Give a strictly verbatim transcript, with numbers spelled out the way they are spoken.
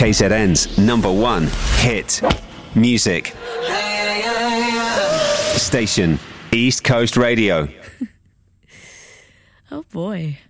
K Z N's number one hit music station, East Coast Radio. Oh boy.